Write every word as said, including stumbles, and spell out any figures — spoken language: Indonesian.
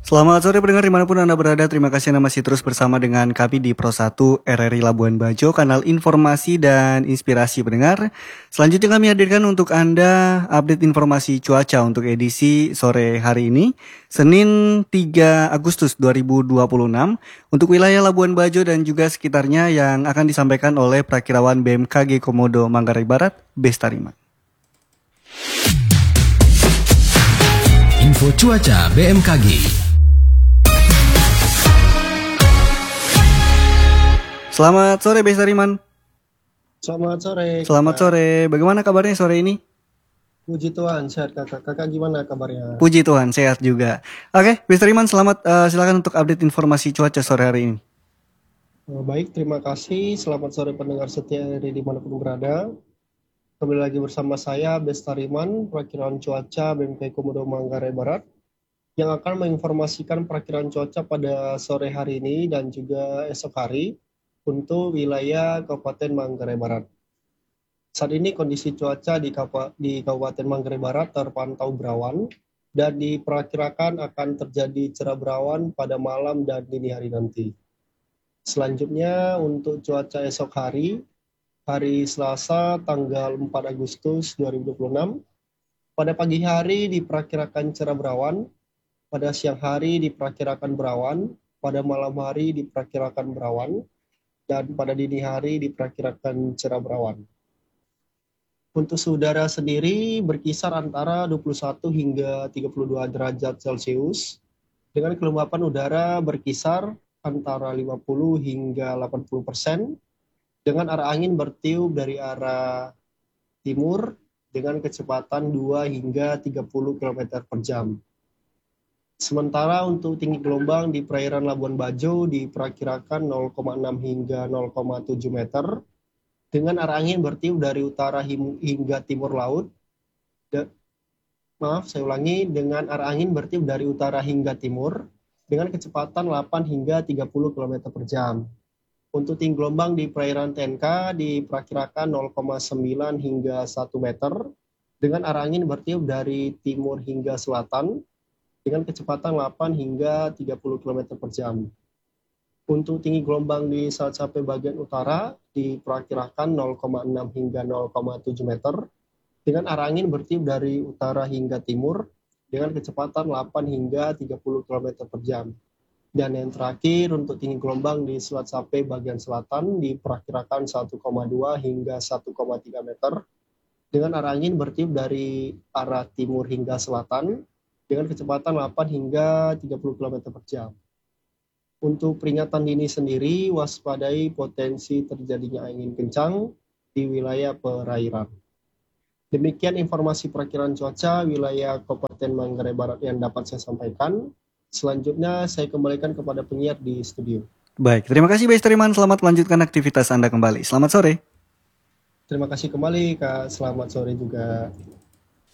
Selamat sore pendengar dimanapun Anda berada, terima kasih Anda masih terus bersama dengan kami di Pro satu R R I Labuan Bajo, kanal informasi dan inspirasi pendengar. Selanjutnya kami hadirkan untuk Anda update informasi cuaca untuk edisi sore hari ini, Senin tiga Agustus dua ribu dua puluh enam, untuk wilayah Labuan Bajo dan juga sekitarnya yang akan disampaikan oleh Prakirawan B M K G Komodo Manggarai Barat, Bestariman. Info cuaca B M K G. Selamat sore Bestariman. Selamat sore. Selamat kakak. sore. Bagaimana kabarnya sore ini? Puji Tuhan, sehat kakak. Kakak gimana kabarnya? Puji Tuhan, sehat juga. Oke, Bestariman, selamat uh, silakan untuk update informasi cuaca sore hari ini. Oh, baik, terima kasih. Selamat sore pendengar setia dari dimanapun berada. Kembali lagi bersama saya, Bestariman, Perakiraan Cuaca B M K Komodo Manggarai Barat, yang akan menginformasikan perakiraan cuaca pada sore hari ini dan juga esok hari untuk wilayah Kabupaten Manggarai Barat. Saat ini kondisi cuaca di, di Kabupaten Manggarai Barat terpantau berawan dan diperkirakan akan terjadi cerah berawan pada malam dan dini hari nanti. Selanjutnya untuk cuaca esok hari, hari Selasa tanggal empat Agustus dua ribu dua puluh enam, pada pagi hari diperkirakan cerah berawan, pada siang hari diperkirakan berawan, pada malam hari diperkirakan berawan, dan pada dini hari diperkirakan cerah berawan. Untuk suhu udara sendiri berkisar antara dua puluh satu hingga tiga puluh dua derajat Celcius, dengan kelembapan udara berkisar antara lima puluh hingga delapan puluh persen, dengan arah angin bertiup dari arah timur dengan kecepatan dua hingga tiga puluh kilometer per jam. Sementara untuk tinggi gelombang di perairan Labuan Bajo diperkirakan nol koma enam hingga nol koma tujuh meter dengan arah angin bertiup dari utara hingga timur laut. De, maaf, saya ulangi, dengan arah angin bertiup dari utara hingga timur dengan kecepatan delapan hingga tiga puluh kilometer per jam. Untuk tinggi gelombang di perairan T N K diperkirakan nol koma sembilan hingga satu meter dengan arah angin bertiup dari timur hingga selatan dengan kecepatan delapan hingga tiga puluh kilometer per jam. Untuk tinggi gelombang di Selat Sape bagian utara diperkirakan nol koma enam hingga nol koma tujuh meter dengan arah angin bertiup dari utara hingga timur dengan kecepatan delapan hingga tiga puluh kilometer per jam. Dan yang terakhir untuk tinggi gelombang di Selat Sape bagian selatan diperkirakan satu koma dua hingga satu koma tiga meter dengan arah angin bertiup dari arah timur hingga selatan dengan kecepatan delapan hingga tiga puluh kilometer per jam. Untuk peringatan dini sendiri, waspadai potensi terjadinya angin kencang di wilayah perairan. Demikian informasi perakiraan cuaca wilayah Kabupaten Manggarai Barat yang dapat saya sampaikan. Selanjutnya saya kembalikan kepada penyiar di studio. Baik, terima kasih Bestariman, selamat melanjutkan aktivitas Anda kembali. Selamat sore. Terima kasih kembali Kak, selamat sore juga.